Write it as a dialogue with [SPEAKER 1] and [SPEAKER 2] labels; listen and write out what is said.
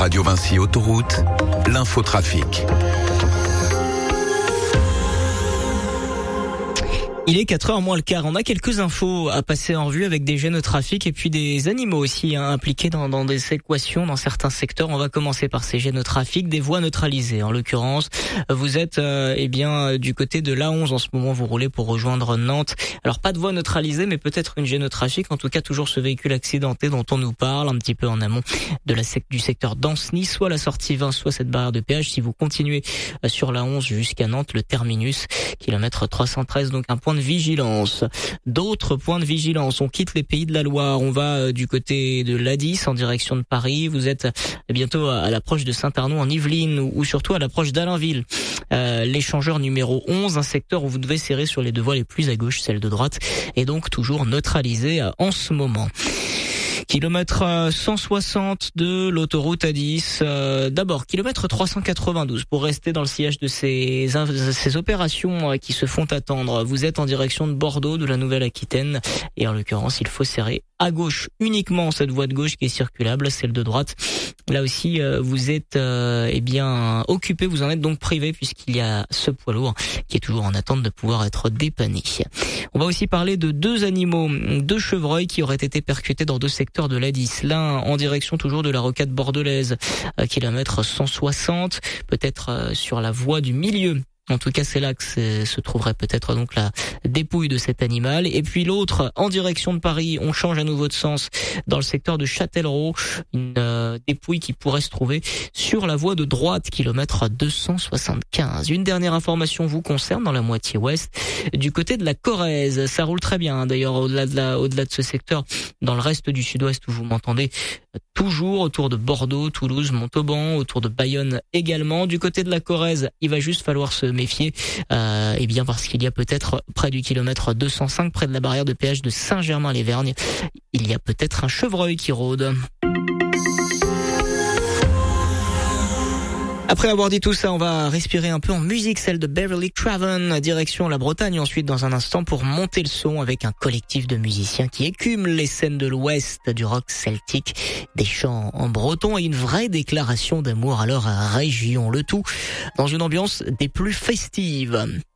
[SPEAKER 1] Radio Vinci Autoroute, l'infotrafic.
[SPEAKER 2] Il est 4h moins le quart. On a quelques infos à passer en revue avec des gênes de trafic et puis des animaux aussi impliqués dans des équations dans certains secteurs. On va commencer par ces gênes de trafic, des voies neutralisées. En l'occurrence, vous êtes du côté de l'A11 en ce moment. Vous roulez pour rejoindre Nantes. Alors pas de voie neutralisée, mais peut-être une gêne de trafic. En tout cas, toujours ce véhicule accidenté dont on nous parle un petit peu en amont de du secteur d'Anceny, soit la sortie 20, soit cette barrière de péage. Si vous continuez sur l'A11 jusqu'à Nantes, le terminus, kilomètre 313, donc un point de vigilance. D'autres points de vigilance. On quitte les Pays de la Loire. On va du côté de l'A10 en direction de Paris. Vous êtes bientôt à l'approche de Saint-Arnaud en Yvelines ou surtout à l'approche d'Alainville. L'échangeur numéro 11, un secteur où vous devez serrer sur les deux voies les plus à gauche, celle de droite, et donc toujours neutralisé en ce moment. Kilomètre 160 de l'autoroute A10. D'abord, kilomètre 392 pour rester dans le sillage de ces opérations qui se font attendre. Vous êtes en direction de Bordeaux, de la Nouvelle-Aquitaine, et en l'occurrence, il faut serrer à gauche uniquement cette voie de gauche qui est circulable, celle de droite. Là aussi, vous êtes occupé, vous en êtes donc privé puisqu'il y a ce poids lourd qui est toujours en attente de pouvoir être dépanné. On va aussi parler de deux animaux, deux chevreuils qui auraient été percutés dans deux secteurs de l'A10. L'un en direction toujours de la rocade bordelaise, kilomètre 160, peut-être sur la voie du milieu. En tout cas, c'est là que se trouverait peut-être donc la dépouille de cet animal. Et puis l'autre, en direction de Paris, on change à nouveau de sens dans le secteur de Châtellerault, une dépouille qui pourrait se trouver sur la voie de droite, kilomètre 275. Une dernière information vous concerne dans la moitié ouest, du côté de la Corrèze. Ça roule très bien, d'ailleurs, au-delà de ce secteur, dans le reste du sud-ouest où vous m'entendez, toujours autour de Bordeaux, Toulouse, Montauban, autour de Bayonne également. Du côté de la Corrèze, il va juste falloir se méfier, parce qu'il y a peut-être près du kilomètre 205, près de la barrière de péage de Saint-Germain-les-Vergnes, il y a peut-être un chevreuil qui rôde. Après avoir dit tout ça, on va respirer un peu en musique, celle de Beverly Craven, direction la Bretagne ensuite dans un instant pour monter le son avec un collectif de musiciens qui écument les scènes de l'Ouest, du rock celtique, des chants en breton et une vraie déclaration d'amour à leur région. Le tout dans une ambiance des plus festives.